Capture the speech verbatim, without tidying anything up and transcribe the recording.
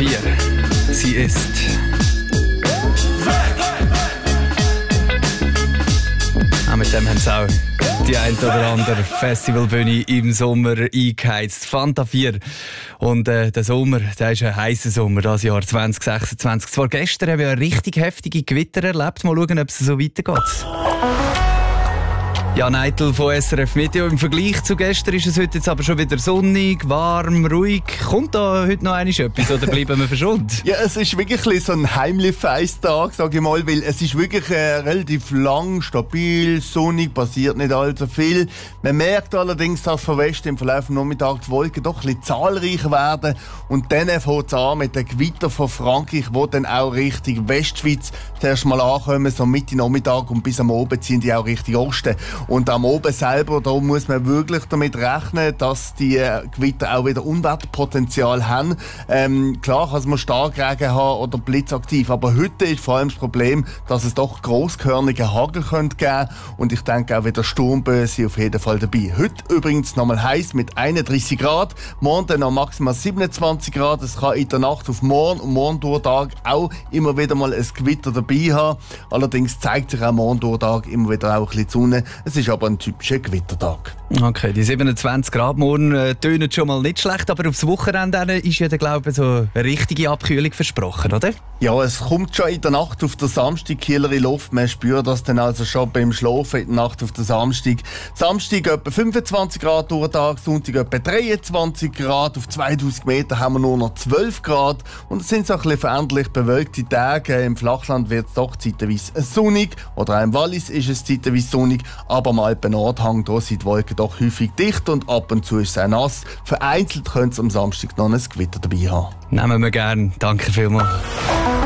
vier. Sie ist... Auch mit dem haben sie auch die ein oder andere Festivalbühne im Sommer eingeheizt. Fanta vier. Und äh, der Sommer, der ist ein heißer Sommer, das Jahr zwanzig sechsundzwanzig. Zwar gestern haben wir eine richtig heftige Gewitter erlebt. Mal schauen, ob es so weitergeht. Jan Eitel von S R F Meteo. Im Vergleich zu gestern ist es heute jetzt aber schon wieder sonnig, warm, ruhig. Kommt da heute noch einmal etwas oder bleiben wir verschont? Ja, es ist wirklich so ein heimlich Feisttag, sage ich mal, weil es ist wirklich äh, relativ lang, stabil, sonnig, passiert nicht allzu viel. Man merkt allerdings, dass von Westen im Verlauf des Nachmittags die Wolken doch ein bisschen zahlreicher werden und dann fängt es an mit den Gewitter von Frankreich, die dann auch Richtung Westschweiz zuerst mal ankommen, so Mitte Nachmittag und bis am Abend ziehen die auch Richtung Osten. Und am Oben selber, da muss man wirklich damit rechnen, dass die Gewitter auch wieder Unwetterpotenzial haben. Ähm, klar kann es mal Starkregen haben oder blitzaktiv, aber heute ist vor allem das Problem, dass es doch grosskörnige Hagel könnte geben und ich denke auch wieder Sturmböen sind auf jeden Fall dabei. Heute übrigens nochmal heiß mit einunddreißig Grad, morgen dann noch maximal siebenundzwanzig Grad. Es kann in der Nacht auf morgen und morgen durch Tag auch immer wieder mal ein Gewitter dabei haben. Allerdings zeigt sich auch morgen durch Tag immer wieder auch ein bisschen die Sonne. Es ist aber ein typischer Gewittertag. Okay, die siebenundzwanzig Grad morgen äh, tönen schon mal nicht schlecht, aber aufs Wochenende ist ja, glaube ich, so eine richtige Abkühlung versprochen, oder? Ja, es kommt schon in der Nacht auf den Samstag kühlere Luft. Man spürt das dann also schon beim Schlafen in der Nacht auf den Samstag. Samstag etwa fünfundzwanzig Grad durch den Tag, Sonntag etwa dreiundzwanzig Grad. Auf zweitausend Meter haben wir nur noch zwölf Grad. Und es sind so ein bisschen veränderlich bewölkte Tage. Im Flachland wird es doch zeitweise sonnig. Oder auch im Wallis ist es zeitweise sonnig. Aber am Alpen-Nordhang, da sind die Wolken doch häufig dicht und ab und zu ist es auch nass. Vereinzelt könnte es am Samstag noch ein Gewitter dabei haben. Nehmen wir gern. Danke vielmals.